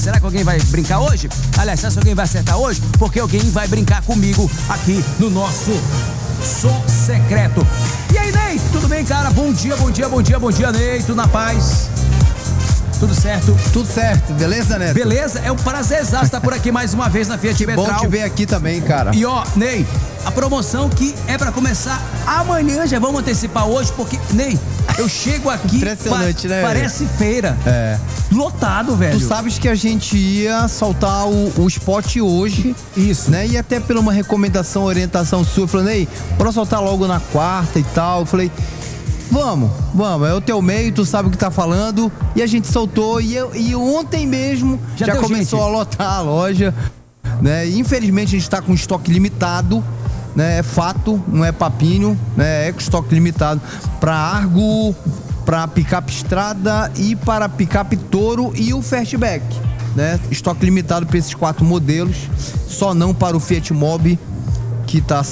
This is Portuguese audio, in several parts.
Será que alguém vai brincar hoje? Aliás, será que alguém vai acertar hoje? Porque alguém vai brincar comigo aqui no nosso Som Secreto. E aí, Ney? Tudo bem, cara? Bom dia, Ney. Tudo na paz? Tudo certo? Tudo certo, beleza, Neto? Beleza? É um prazer estar por aqui mais uma vez na Fiat Metral. Bom te ver aqui também, cara. E ó, Ney, a promoção que é pra começar amanhã, já vamos antecipar hoje, porque, Ney, eu chego aqui, impressionante, né? Parece feira. É. Lotado, velho. Tu sabes que a gente ia soltar o spot hoje. Isso. Né? E até por uma recomendação, orientação sua, eu falei, Ney, bora soltar logo na quarta e tal. Eu falei, vamos, é o teu meio, tu sabe o que tá falando. E a gente soltou, e ontem mesmo já começou a lotar a loja, né? E infelizmente a gente tá com estoque limitado, né? É fato, não é papinho, né? É com estoque limitado para Argo, para picape Estrada e para picape Toro e o Fastback, né? Estoque limitado para esses 4 modelos, só não para o Fiat Mobi, que tá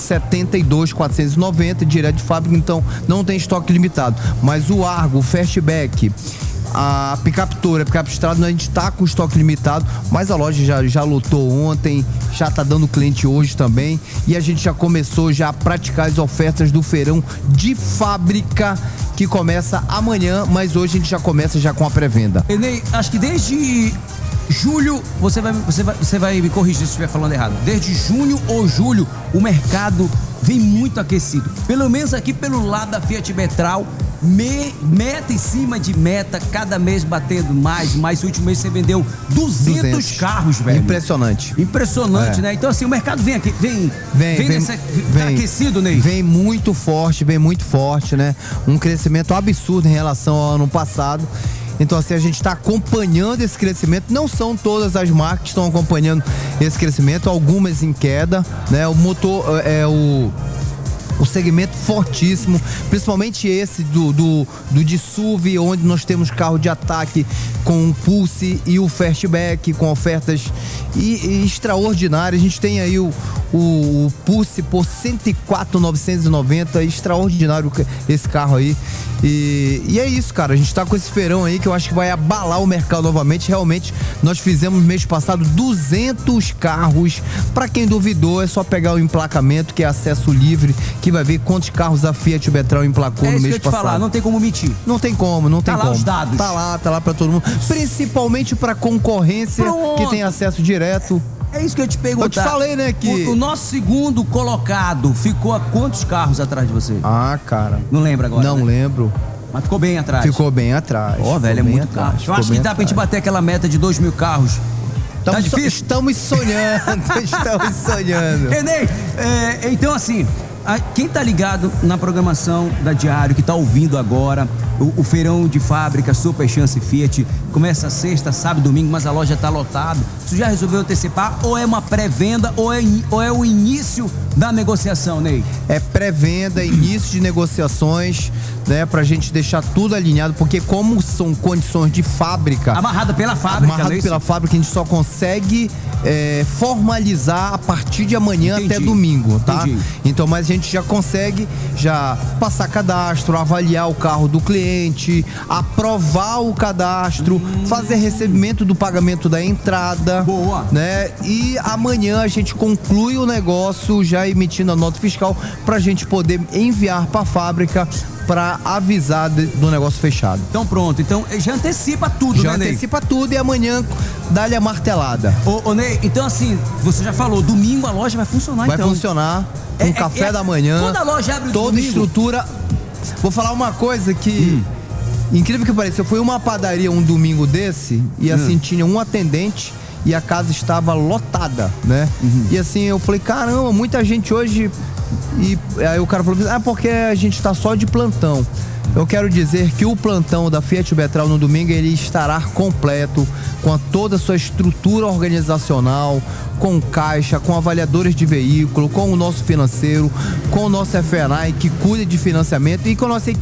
72.490 direto de fábrica, então não tem estoque limitado. Mas o Argo, o Fastback, a picape Toro, a picape Estrada, a gente tá com estoque limitado, mas a loja já lotou ontem, já tá dando cliente hoje também, e a gente já começou já a praticar as ofertas do feirão de fábrica, que começa amanhã, mas hoje a gente já começa já com a pré-venda. Ney, acho que desde julho, você vai me corrigir se estiver falando errado. Desde junho ou julho, o mercado vem muito aquecido. Pelo menos aqui pelo lado da Fiat Metral, meta em cima de meta, cada mês batendo mais. O último mês você vendeu 200 carros, velho. Impressionante, né? Então assim, o mercado vem aquecido, Ney? Vem muito forte, né? Um crescimento absurdo em relação ao ano passado. Então assim, a gente está acompanhando esse crescimento. Não são todas as marcas que estão acompanhando esse crescimento, algumas em queda, né? O motor o segmento fortíssimo, principalmente esse do de SUV, onde nós temos carro de ataque com o Pulse e o Fastback, com ofertas extraordinárias. A gente tem aí o Pulse por 104.990, extraordinário esse carro aí. E é isso, cara, a gente tá com esse feirão aí que eu acho que vai abalar o mercado novamente. Realmente, nós fizemos mês passado 200 carros. Pra quem duvidou, é só pegar o emplacamento, que é acesso livre, que vai ver quantos carros a Fiat Metral emplacou no mês passado. É isso que eu ia te falar, não tem como mentir. Não tem como. Tá lá os dados. Tá lá pra todo mundo. Principalmente pra concorrência, que tem acesso direto. É isso que eu te perguntar. Eu te falei, né, que o nosso segundo colocado ficou a quantos carros atrás de você? Ah, cara. Não lembra agora? Não lembro. Mas ficou bem atrás. Ficou bem atrás. Ó, velho, é muito carro. Eu acho que dá pra gente bater aquela meta de 2.000 carros. Tá difícil? Estamos sonhando. Ney, então assim, quem tá ligado na programação da Diário, que tá ouvindo agora, o feirão de fábrica Super Chance Fiat começa sexta, sábado, domingo, mas a loja tá lotada. Você já resolveu antecipar? Ou é uma pré-venda ou é o início da negociação, Ney? É pré-venda, início de negociações, né? Pra gente deixar tudo alinhado, porque como são condições de fábrica... Amarrado pela fábrica, Amarrado pela fábrica, a gente só consegue formalizar a partir de amanhã até domingo, tá? Entendi. Então, mas a gente já consegue passar cadastro, avaliar o carro do cliente, aprovar o cadastro, fazer recebimento do pagamento da entrada. Boa. Né? E amanhã a gente conclui o negócio, já emitindo a nota fiscal, pra gente poder enviar pra fábrica para avisar do negócio fechado. Então pronto, então já antecipa tudo, já né, Ney? Já antecipa tudo e amanhã dá-lhe a martelada. Ô, Ney, então assim, você já falou, domingo a loja vai funcionar, vai funcionar, com café da manhã. Quando a loja abre toda domingo, estrutura. Vou falar uma coisa que... Incrível que pareça, eu fui a uma padaria um domingo desse e assim, tinha um atendente e a casa estava lotada, né? E assim, eu falei, caramba, muita gente hoje... E aí o cara falou, porque a gente tá só de plantão. Eu quero dizer que o plantão da Fiat Metral no domingo, ele estará completo, com toda a sua estrutura organizacional, com caixa, com avaliadores de veículo, com o nosso financeiro, com o nosso FNAI, que cuida de financiamento, e com a nossa equipe